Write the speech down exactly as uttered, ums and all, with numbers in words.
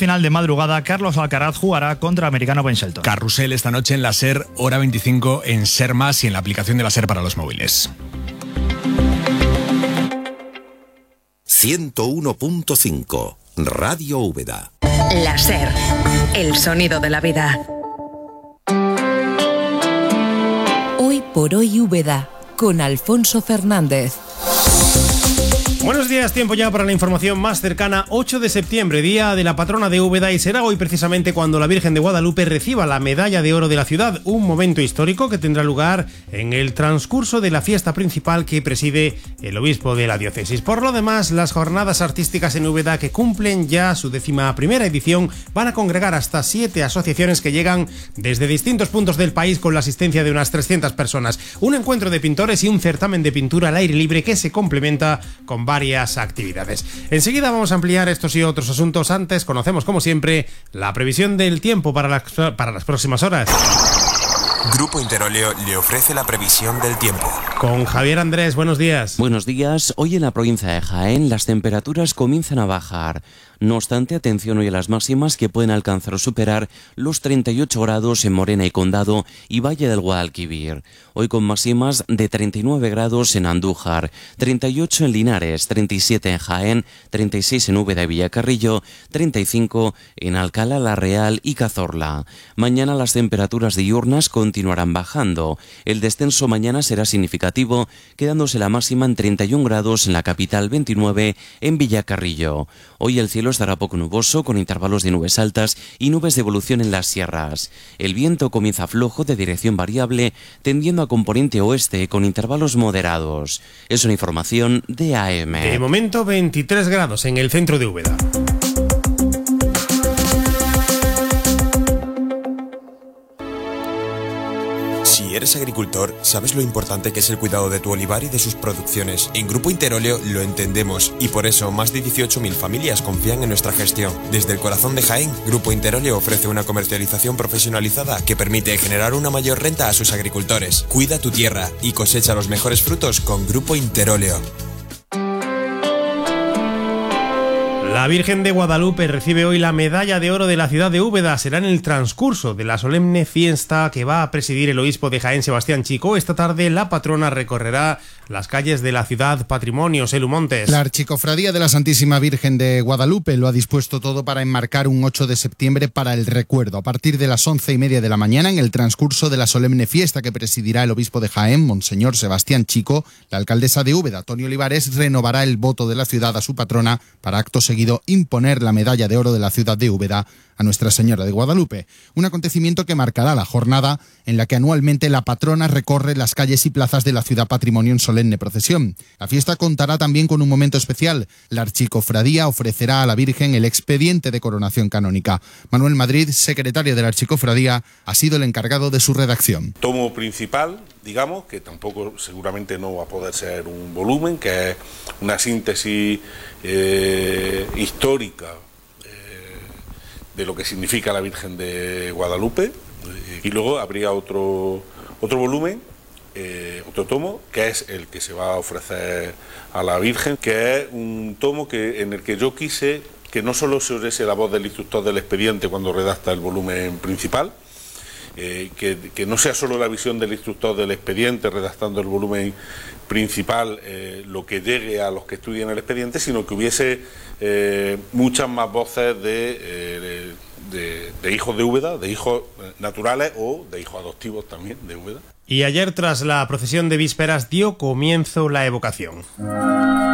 final de madrugada, Carlos Alcaraz jugará contra Americano Ben Shelton. Carrusel esta noche en la SER, hora veinticinco en SER Más y en la aplicación de la SER para los móviles. ciento uno punto cinco Radio Úbeda. La SER, el sonido de la vida. Hoy por hoy Úbeda, con Alfonso Fernández. Buenos días, tiempo ya para la información más cercana. ocho de septiembre, día de la patrona de Úbeda, y será hoy precisamente cuando la Virgen de Guadalupe reciba la medalla de oro de la ciudad, un momento histórico que tendrá lugar en el transcurso de la fiesta principal que preside el obispo de la diócesis. Por lo demás, las jornadas artísticas en Úbeda, que cumplen ya su décima primera edición, van a congregar hasta siete asociaciones que llegan desde distintos puntos del país con la asistencia de unas trescientas personas. Un encuentro de pintores y un certamen de pintura al aire libre que se complementa con varias actividades. Enseguida vamos a ampliar estos y otros asuntos. Antes conocemos, como siempre, la previsión del tiempo para las, para las próximas horas. Grupo Interóleo le ofrece la previsión del tiempo. Con Javier Andrés, buenos días. Buenos días. Hoy en la provincia de Jaén las temperaturas comienzan a bajar. No obstante, atención hoy a las máximas, que pueden alcanzar o superar los treinta y ocho grados en Morena y Condado y Valle del Guadalquivir. Hoy con máximas de treinta y nueve grados en Andújar, treinta y ocho en Linares, treinta y siete en Jaén, treinta y seis en Úbeda y Villacarrillo, treinta y cinco en Alcalá la Real y Cazorla. Mañana las temperaturas diurnas continuarán bajando. El descenso mañana será significativo, quedándose la máxima en treinta y un grados en la capital, veintinueve en Villacarrillo. Hoy el cielo estará poco nuboso, con intervalos de nubes altas y nubes de evolución en las sierras. El viento comienza flojo, de dirección variable, tendiendo a componente oeste con intervalos moderados. Es una información de A M. De momento veintitrés grados en el centro de Úbeda. Si eres agricultor, sabes lo importante que es el cuidado de tu olivar y de sus producciones. En Grupo Interóleo lo entendemos y por eso más de dieciocho mil familias confían en nuestra gestión. Desde el corazón de Jaén, Grupo Interóleo ofrece una comercialización profesionalizada que permite generar una mayor renta a sus agricultores. Cuida tu tierra y cosecha los mejores frutos con Grupo Interóleo. La Virgen de Guadalupe recibe hoy la medalla de oro de la ciudad de Úbeda. Será en el transcurso de la solemne fiesta que va a presidir el obispo de Jaén, Sebastián Chico. Esta tarde la patrona recorrerá las calles de la ciudad patrimonio. Selu Montes. La Archicofradía de la Santísima Virgen de Guadalupe lo ha dispuesto todo para enmarcar un ocho de septiembre para el recuerdo. A partir de las once y media de la mañana, en el transcurso de la solemne fiesta que presidirá el obispo de Jaén, Monseñor Sebastián Chico, la alcaldesa de Úbeda, Toni Olivares, renovará el voto de la ciudad a su patrona para acto seguido imponer la medalla de oro de la ciudad de Úbeda a Nuestra Señora de Guadalupe, un acontecimiento que marcará la jornada en la que anualmente la patrona recorre las calles y plazas de la ciudad patrimonio en solemne procesión. La fiesta contará también con un momento especial. La Archicofradía ofrecerá a la Virgen el expediente de coronación canónica. Manuel Madrid, secretario de la Archicofradía, ha sido el encargado de su redacción. Tomo principal, digamos, que tampoco seguramente no va a poder ser un volumen, que es una síntesis eh, histórica de lo que significa la Virgen de Guadalupe, y luego habría otro otro volumen, eh, otro tomo, que es el que se va a ofrecer a la Virgen, que es un tomo que en el que yo quise que no solo se oyese la voz del instructor del expediente cuando redacta el volumen principal, eh, que, que no sea solo la visión del instructor del expediente redactando el volumen principal eh, lo que llegue a los que estudian el expediente, sino que hubiese eh, muchas más voces de, eh, de, de hijos de Úbeda, de hijos naturales o de hijos adoptivos también de Úbeda. Y ayer, tras la procesión de vísperas, dio comienzo la evocación.